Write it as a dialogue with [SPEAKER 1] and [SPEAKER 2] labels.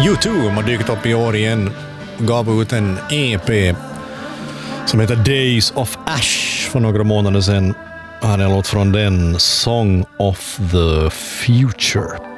[SPEAKER 1] U2 har dykt upp i år igen. Gav ut en EP som heter Days of Ash för några månader sedan. Här är en låt från den, Song of the Future.